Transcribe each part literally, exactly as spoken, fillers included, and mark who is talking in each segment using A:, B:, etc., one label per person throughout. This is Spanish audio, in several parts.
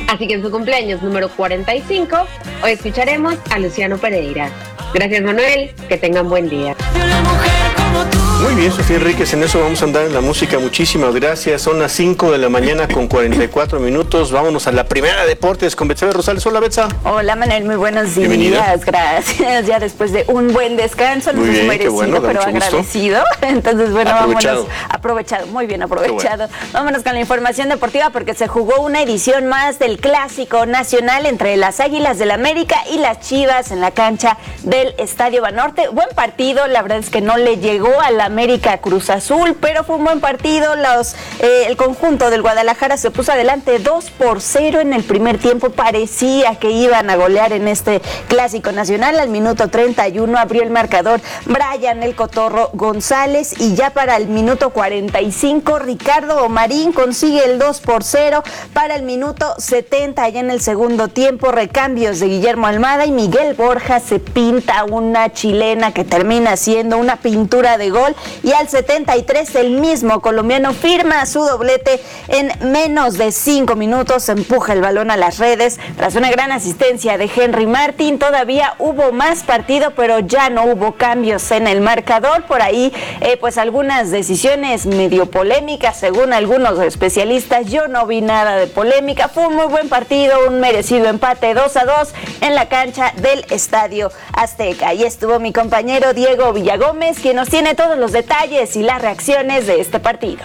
A: Así que en su cumpleaños número cuarenta y cinco, hoy escucharemos a Luciano Pereira. Gracias, Manuel, que tengan buen día.
B: Muy bien, Sofía Enríquez, en eso vamos a andar en la música. Muchísimas gracias. Son las cinco de la mañana con cuarenta y cuatro minutos. Vámonos a la primera de deportes con Betsabe Rosales. Hola, Betsa.
C: Hola, Manuel, muy buenos días.
B: Bienvenida.
C: Gracias. Ya después de un buen descanso,
B: muy
C: nos
B: bien,
C: hemos merecido,
B: bueno,
C: pero agradecido.
B: Gusto.
C: Entonces, bueno,
B: aprovechado.
C: vámonos. Aprovechado, muy bien aprovechado.
B: Bueno.
C: Vámonos con la información deportiva porque se jugó una edición más del Clásico Nacional entre las Águilas del América y las Chivas en la cancha del Estadio Banorte. Buen partido, la verdad es que no le llegó al América Cruz Azul, pero fue un buen partido. Los, eh, el conjunto del Guadalajara se puso adelante dos por cero en el primer tiempo. Parecía que iban a golear en este Clásico Nacional. Al minuto treinta y uno abrió el marcador Brian El Cotorro González y ya para el minuto cuarenta y cinco Ricardo Omarín consigue el dos por cero. Para el minuto setenta, ya en el segundo tiempo, recambios de Guillermo Almada y Miguel Borja se pinta una chilena que termina siendo una pintura de gol, y al setenta y tres el mismo colombiano firma su doblete en menos de cinco minutos, empuja el balón a las redes tras una gran asistencia de Henry Martin. Todavía hubo más partido, pero ya no hubo cambios en el marcador. Por ahí eh, pues algunas decisiones medio polémicas según algunos especialistas. Yo no vi nada de polémica, fue un muy buen partido, un merecido empate dos a dos en la cancha del Estadio Azteca. Ahí estuvo mi compañero Diego Villagómez, quien nos tiene todos los detalles y las reacciones de este partido.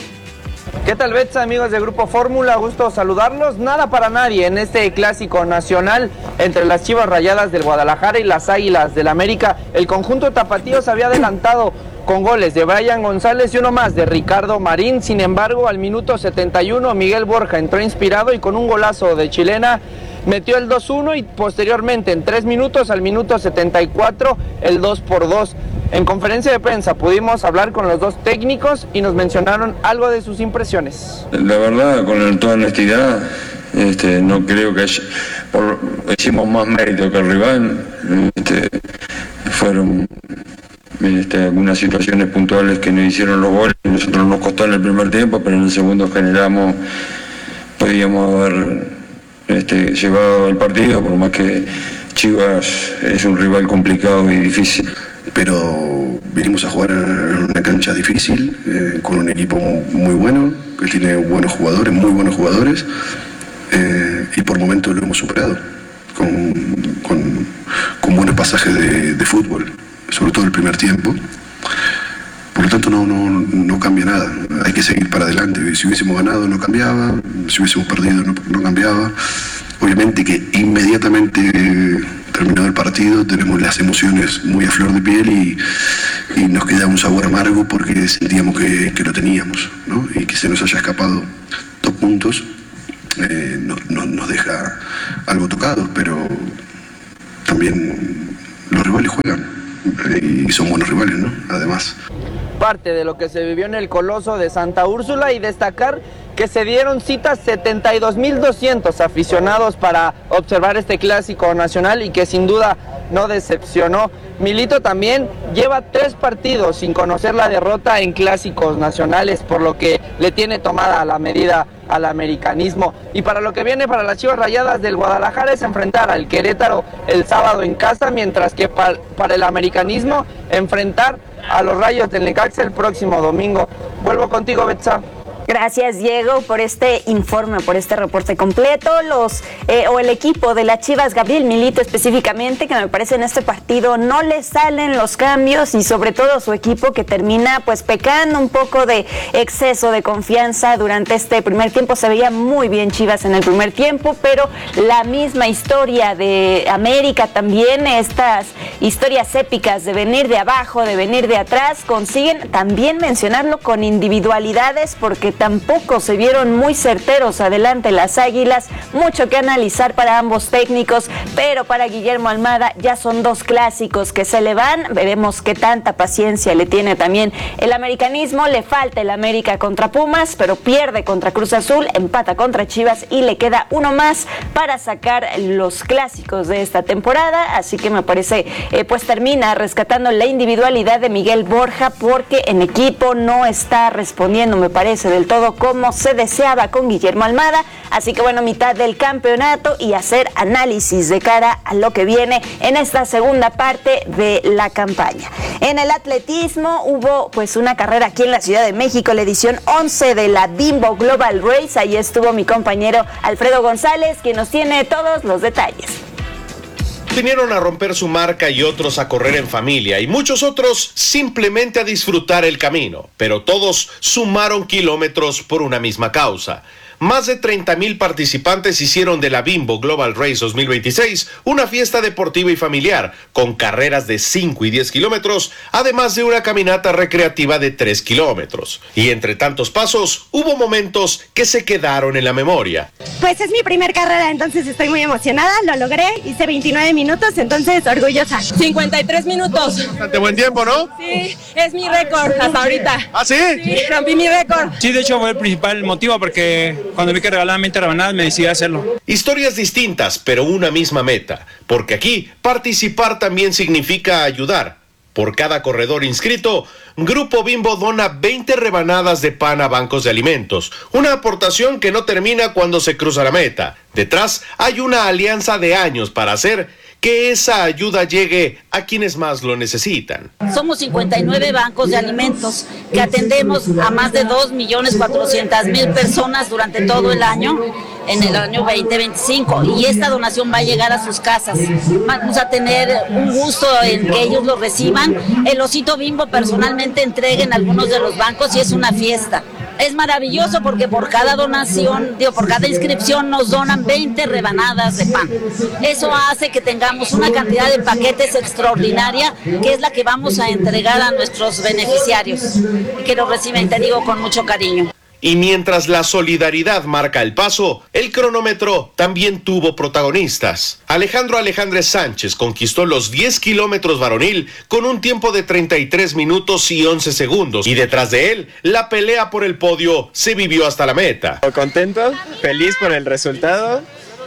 D: ¿Qué tal, Betsa, amigos de Grupo Fórmula? Gusto saludarlos. Nada para nadie en este Clásico Nacional entre las Chivas Rayadas del Guadalajara y las Águilas del América. El conjunto tapatío se había adelantado con goles de Brian González y uno más de Ricardo Marín. Sin embargo, al minuto setenta y uno Miguel Borja entró inspirado y con un golazo de chilena metió el dos uno, y posteriormente en tres minutos, al minuto setenta y cuatro, el dos por dos. En conferencia de prensa pudimos hablar con los dos técnicos y nos mencionaron algo de sus impresiones.
E: La verdad, con toda honestidad, este, no creo que haya, por, hicimos más mérito que el rival. Este, fueron este, algunas situaciones puntuales que nos hicieron los goles. Nosotros nos costó en el primer tiempo, pero en el segundo generamos, podíamos haber este, llevado el partido, por más que Chivas es un rival complicado y difícil.
F: Pero vinimos a jugar en una cancha difícil, eh, con un equipo muy bueno, que tiene buenos jugadores, muy buenos jugadores, eh, y por momentos lo hemos superado, con, con, con buenos pasajes de, de fútbol, sobre todo el primer tiempo. Por lo tanto no, no, no cambia nada, hay que seguir para adelante. Si hubiésemos ganado no cambiaba, si hubiésemos perdido no, no cambiaba. Obviamente que inmediatamente eh, terminado el partido tenemos las emociones muy a flor de piel y, y nos queda un sabor amargo porque sentíamos que, que lo teníamos, ¿no? Y que se nos haya escapado dos puntos eh, no, no, nos deja algo tocado, pero también los rivales juegan eh, y son buenos rivales, ¿no? Además.
D: Parte de lo que se vivió en el Coloso de Santa Úrsula, y destacar que se dieron citas setenta y dos mil doscientos aficionados para observar este Clásico Nacional y que sin duda no decepcionó. Milito también lleva tres partidos sin conocer la derrota en Clásicos Nacionales, por lo que le tiene tomada la medida al americanismo. Y para lo que viene para las Chivas Rayadas del Guadalajara es enfrentar al Querétaro el sábado en casa, mientras que para, para el americanismo enfrentar a los Rayos del Necaxa el próximo domingo. Vuelvo contigo, Betsa.
C: Gracias, Diego, por este informe, por este reporte completo. Los eh, o el equipo de las Chivas, Gabriel Milito específicamente, que me parece en este partido no le salen los cambios, y sobre todo su equipo que termina pues pecando un poco de exceso de confianza durante este primer tiempo. Se veía muy bien Chivas en el primer tiempo, pero la misma historia de América también, estas historias épicas de venir de abajo, de venir de atrás, consiguen también mencionarlo con individualidades, porque tampoco se vieron muy certeros adelante las Águilas. Mucho que analizar para ambos técnicos, pero para Guillermo Almada ya son dos clásicos que se le van. Veremos qué tanta paciencia le tiene también el americanismo. Le falta el América contra Pumas, pero pierde contra Cruz Azul, empata contra Chivas y le queda uno más para sacar los clásicos de esta temporada. Así que me parece, eh, pues termina rescatando la individualidad de Miguel Borja, porque en equipo no está respondiendo, me parece, del todo como se deseaba con Guillermo Almada. Así que bueno, mitad del campeonato y hacer análisis de cara a lo que viene en esta segunda parte de la campaña. En el atletismo hubo pues una carrera aquí en la Ciudad de México, la edición once de la Bimbo Global Race. Ahí estuvo mi compañero Alfredo González, quien nos tiene todos los detalles.
G: Vinieron a romper su marca y otros a correr en familia y muchos otros simplemente a disfrutar el camino, pero todos sumaron kilómetros por una misma causa. Más de treinta mil participantes hicieron de la Bimbo Global Race dos mil veintiséis una fiesta deportiva y familiar, con carreras de cinco y diez kilómetros, además de una caminata recreativa de tres kilómetros. Y entre tantos pasos, hubo momentos que se quedaron en la memoria.
H: Pues es mi primer carrera, entonces estoy muy emocionada, lo logré, hice veintinueve minutos, entonces orgullosa.
I: cincuenta y tres minutos.
B: Bastante buen tiempo, ¿no?
I: Sí, es mi récord hasta ahorita.
B: ¿Ah, sí?
I: Sí, rompí mi récord.
J: Sí, de hecho fue el principal motivo porque cuando vi que regalaban veinte rebanadas me decidí a hacerlo.
G: Historias distintas, pero una misma meta, porque aquí participar también significa ayudar. Por cada corredor inscrito, Grupo Bimbo dona veinte rebanadas de pan a bancos de alimentos, una aportación que no termina cuando se cruza la meta. Detrás hay una alianza de años para hacer que esa ayuda llegue a quienes más lo necesitan.
K: Somos cincuenta y nueve bancos de alimentos que atendemos a más de dos millones cuatrocientas mil personas durante todo el año, en el año veinte veinticinco, y esta donación va a llegar a sus casas. Vamos a tener un gusto en que ellos lo reciban. El osito Bimbo personalmente entrega en algunos de los bancos y es una fiesta. Es maravilloso porque por cada donación, digo, por cada inscripción nos donan veinte rebanadas de pan. Eso hace que tengamos una cantidad de paquetes extraordinaria, que es la que vamos a entregar a nuestros beneficiarios, y que lo reciben, te digo, con mucho cariño.
G: Y mientras la solidaridad marca el paso, el cronómetro también tuvo protagonistas. Alejandro Alejandre Sánchez conquistó los diez kilómetros varonil con un tiempo de treinta y tres minutos y once segundos. Y detrás de él, la pelea por el podio se vivió hasta la meta.
L: Contento, feliz por el resultado.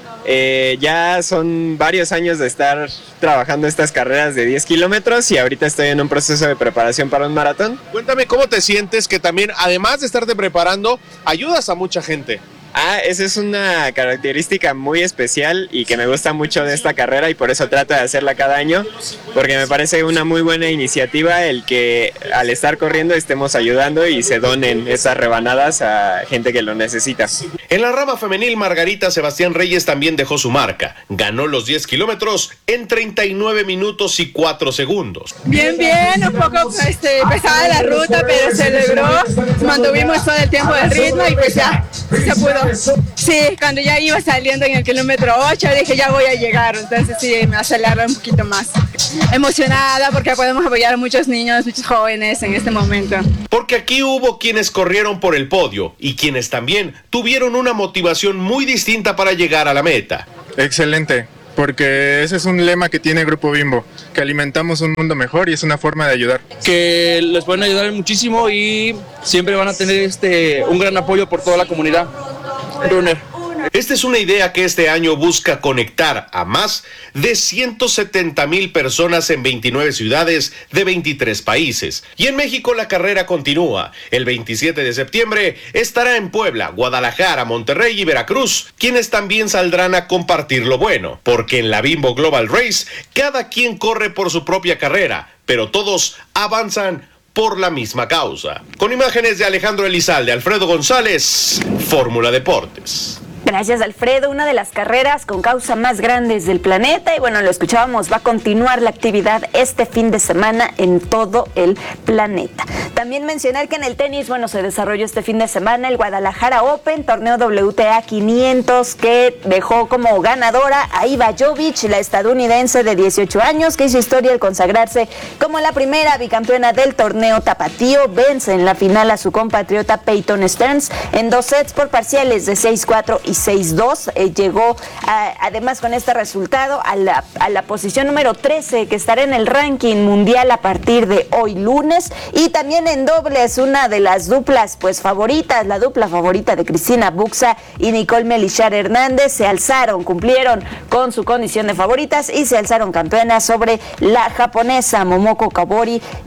L: Eh, ya son varios años de estar trabajando estas carreras de diez kilómetros y ahorita estoy en un proceso de preparación para un maratón.
B: Cuéntame cómo te sientes que también, además de estarte preparando, ayudas a mucha gente.
L: Ah, esa es una característica muy especial y que me gusta mucho de esta carrera y por eso trato de hacerla cada año, porque me parece una muy buena iniciativa el que al estar corriendo estemos ayudando y se donen esas rebanadas a gente que lo necesita.
G: En la rama femenil, Margarita Sebastián Reyes también dejó su marca. Ganó los diez kilómetros en treinta y nueve minutos y cuatro segundos.
I: Bien, bien, un poco este, pesada la ruta, pero se logró. Mantuvimos todo el tiempo del ritmo y pues ya se pudo. Sí, cuando ya iba saliendo en el kilómetro ocho dije ya voy a llegar, entonces sí, me aceleré un poquito más. Emocionada porque podemos apoyar a muchos niños, muchos jóvenes en este momento.
G: Porque aquí hubo quienes corrieron por el podio y quienes también tuvieron una motivación muy distinta para llegar a la meta.
M: Excelente, porque ese es un lema que tiene Grupo Bimbo, que alimentamos un mundo mejor y es una forma de ayudar.
J: Que les pueden ayudar muchísimo y siempre van a tener este un gran apoyo por toda la comunidad runner.
G: Esta es una idea que este año busca conectar a más de ciento setenta mil personas en veintinueve ciudades de veintitrés países. Y en México la carrera continúa. El veintisiete de septiembre estará en Puebla, Guadalajara, Monterrey y Veracruz, quienes también saldrán a compartir lo bueno. Porque en la Bimbo Global Race, cada quien corre por su propia carrera, pero todos avanzan por la misma causa. Con imágenes de Alejandro Elizalde, Alfredo González, Fórmula Deportes.
C: Gracias, Alfredo. Una de las carreras con causa más grandes del planeta y bueno, lo escuchábamos, va a continuar la actividad este fin de semana en todo el planeta. También mencionar que en el tenis, bueno, se desarrolló este fin de semana el Guadalajara Open, torneo W T A quinientos, que dejó como ganadora a Iva Jovic, la estadounidense de dieciocho años, que hizo historia al consagrarse como la primera bicampeona del torneo tapatío. Vence en la final a su compatriota Peyton Stearns en dos sets por parciales de seis cuatro y seis dos. Eh, llegó a, además con este resultado a la, a la posición número trece, que estará en el ranking mundial a partir de hoy lunes. Y también en dobles, una de las duplas pues favoritas, la dupla favorita de Cristina Buxa y Nicole Melishar Hernández, se alzaron, cumplieron con su condición de favoritas y se alzaron campeonas sobre la japonesa Momoko Kawori y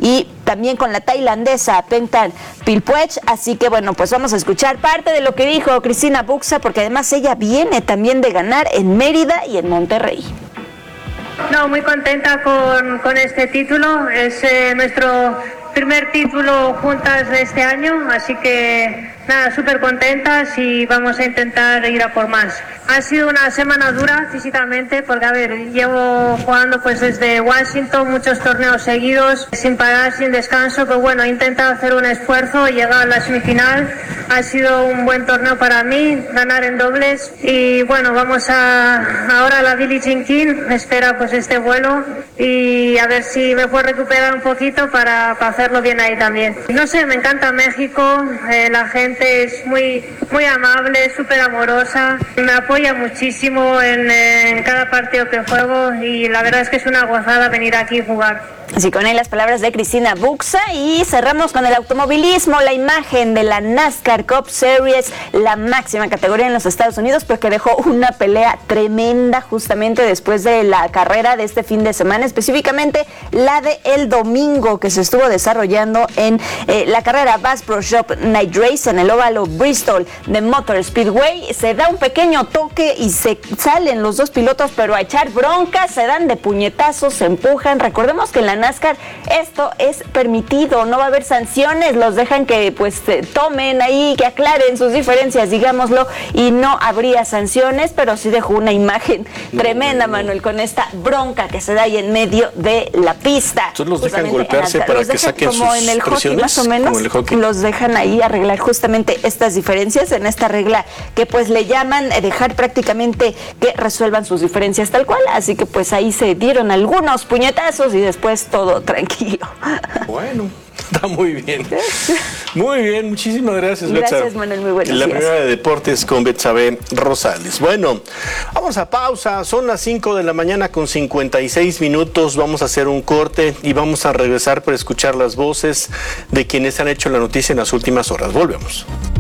C: también con la tailandesa Pengtan Philpuech. Así que bueno, pues vamos a escuchar parte de lo que dijo Cristina Buxa, porque además ella viene también de ganar en Mérida y en Monterrey.
N: No, muy contenta con, con este título. Es eh, nuestro primer título juntas de este año, así que nada, súper contentas y vamos a intentar ir a por más. Ha sido una semana dura físicamente porque, a ver, llevo jugando pues desde Washington muchos torneos seguidos, sin parar, sin descanso, pero bueno, he intentado hacer un esfuerzo, llegar a la semifinal. Ha sido un buen torneo para mí, ganar en dobles y bueno, vamos a ahora a la Billie Jean King, me espera pues este vuelo y a ver si me puedo recuperar un poquito para, para hacerlo bien ahí también. No sé, me encanta México, eh, la gente es muy, muy amable, súper amorosa, me apoya muchísimo en, en cada partido que juego y la verdad es que es una gozada venir aquí y jugar.
C: Así con ahí las palabras de Cristina Buxa y cerramos con el automovilismo, la imagen de la NASCAR Cup Series, la máxima categoría en los Estados Unidos, pero que dejó una pelea tremenda justamente después de la carrera de este fin de semana, específicamente la de el domingo que se estuvo desarrollando en eh, la carrera Bass Pro Shop Night Race en el óvalo Bristol de Motor Speedway. Se da un pequeño toque y se salen los dos pilotos, pero a echar bronca, se dan de puñetazos, se empujan. Recordemos que en la NASCAR esto es permitido, no va a haber sanciones, los dejan que pues tomen ahí, que aclaren sus diferencias, digámoslo, y no habría sanciones, pero sí dejó una imagen no, tremenda, no, no. Manuel, con esta bronca que se da ahí en medio de la pista.
B: Entonces los dejan golpearse para que saquen sus
C: como en el hockey, más o menos, los dejan ahí arreglar justamente estas diferencias en esta regla que pues le llaman dejar prácticamente que resuelvan sus diferencias tal cual, así que pues ahí se dieron algunos puñetazos y después todo tranquilo.
B: Bueno, está muy bien. Muy bien, muchísimas gracias,
C: Gracias,
B: Betsabe.
C: Manuel, muy buenos
B: La
C: días.
B: primera de deportes con Betsabe Rosales. Bueno, vamos a pausa. Son las cinco de la mañana con cincuenta y seis minutos. Vamos a hacer un corte y vamos a regresar para escuchar las voces de quienes han hecho la noticia en las últimas horas. Volvemos.